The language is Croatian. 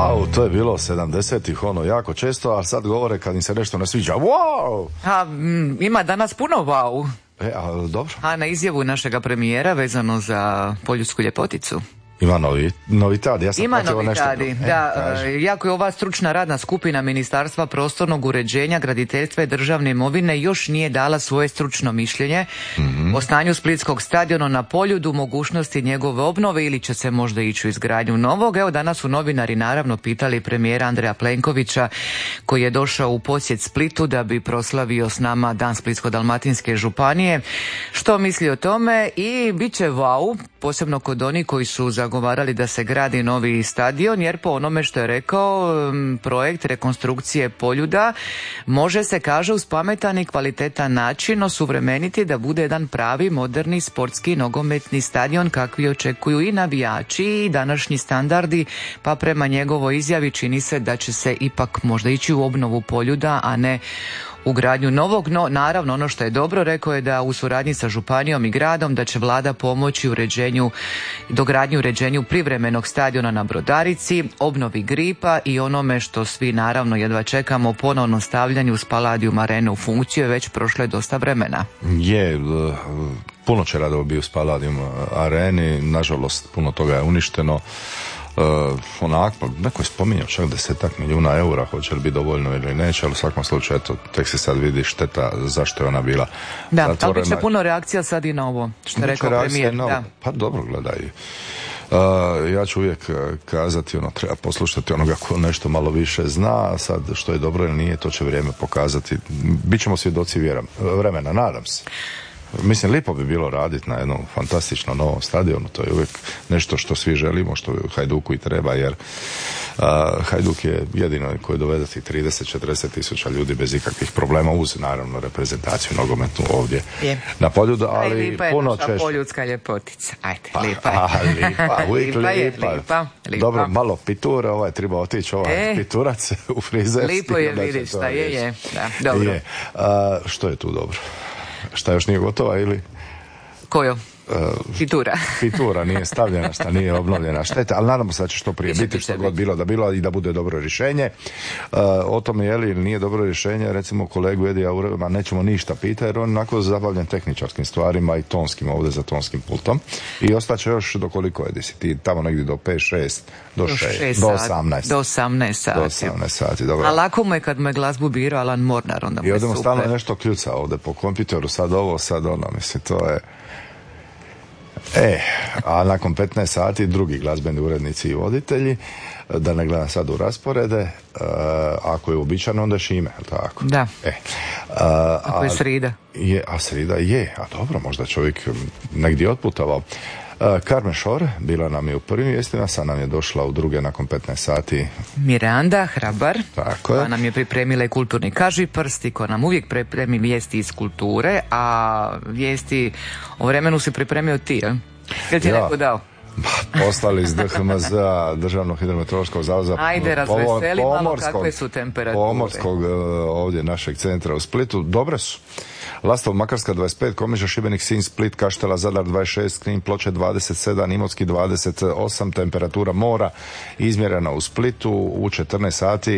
Wow, to je bilo 70-ih, ono, jako često, a sad govore kad im se nešto ne sviđa. Wow! Ima danas puno wow. Ali dobro. A na izjavu našega premijera vezano za Poljudsku ljepoticu. Ima novitad, ja sam Ima pratio novitadi, nešto. jako je ova stručna radna skupina Ministarstva prostornog uređenja, graditeljstva i državne imovine još nije dala svoje stručno mišljenje o stanju splitskog stadiona na Poljudu, mogućnosti njegove obnove ili će se možda ići u izgradnju novog. Evo danas su novinari naravno pitali premijera Andreja Plenkovića koji je došao u posjet Splitu da bi proslavio s nama Dan Splitsko-dalmatinske županije. Što misli o tome i bit će wow, posebno kod onih koji su zagovarali da se gradi novi stadion, jer po onome što je rekao, projekt rekonstrukcije Poljuda može se, kaže, uz pametan i kvalitetan način osuvremeniti da bude jedan pravi, moderni, sportski, nogometni stadion kakvi očekuju i navijači i današnji standardi, pa prema njegovoj izjavi čini se da će se ipak možda ići u obnovu Poljuda, a ne u gradnju novog. No, naravno, ono što je dobro, rekao je da u suradnji sa županijom i gradom da će vlada pomoći dogradnju uređenju privremenog stadiona na Brodarici, obnovi Gripa i onome što svi naravno jedva čekamo, ponovno stavljanju Spaladium Arene u funkciju, je već prošlo dosta vremena. Puno će radova bi u Spaladium Areni, nažalost puno toga je uništeno. Onako, neko je spominjao čak 10 milijuna eura, hoće li biti dovoljno ili neće, ali u svakom slučaju, eto, tek se sad vidi šteta zašto je ona bila zatvorena. Ali bit će puno reakcija sad i na ovo, što je rekao premijer. Pa dobro, gledaj. Ja ću uvijek kazati, treba poslušati onoga ko nešto malo više zna, a sad što je dobro ili nije, to će vrijeme pokazati. Bićemo svjedoci vremena, nadam se. Mislim, lijepo bi bilo raditi na jednom fantastičnom novom stadionu, to je uvijek nešto što svi želimo, što Hajduku i treba, jer Hajduk je jedino koji dovede tih 30-40 tisuća ljudi bez ikakvih problema, uz naravno reprezentaciju nogometnu ovdje na Poljudu, ali puno češće. Poljudska ljepotica, ajde, lipa. Dobro, malo piture, treba otići piturac u frizerski. Lipo je, vidiš, šta je. Da, dobro. Što je tu dobro? Šta još nije gotova ili? Kojo? Fitura nije stavljena, šta nije obnovljena, šteta, ali nadamo se da će što prije biti što god bilo da bilo i da bude dobro rješenje. O tome je li ili nije dobro rješenje, recimo kolegu Edija Urema nećemo ništa pitati jer on onako zabavljen tehničarskim stvarima i tonskim ovdje za tonskim pultom i ostaće još do koliko je ti tamo negdje do 5-6 do 18 do 18 sati. Do 18 sati, dobro. A lako mu je kad me glazbu birao Alan Mornar, onda mu je super. I odemo stalno nešto kljuca ovdje po kompjuteru, sad ovo, sad ono, mislim, to je a nakon 15 sati drugi glazbeni urednici i voditelji, da ne gledam sad u rasporede, ako je uobičajeno onda Šime, tako? Da. Ako je srida. A srida je, a dobro, možda čovjek negdje otputovao. Carmen Shore bila nam je u prvim vijestima, sad nam je došla u druge nakon 15 sati. Miranda Hrabar, koja nam je pripremila i kulturni kažiprst i koja nam uvijek pripremi vijesti iz kulture, a vijesti o vremenu si pripremio ti, jel ti je neko dao? Poslali iz DHMZ-a, Državnog hidrometeorološkog zavoda, ajde, razveseli malo kakve su temperature. Pomorskog ovdje našeg centra u Splitu, dobre su. Lastov, Makarska 25, Komiža, Šibenik, Sinj, Split, Kaštela, Zadar 26, Knin, Ploče 27, Imotski 28, temperatura mora izmjerena u Splitu u 14 sati.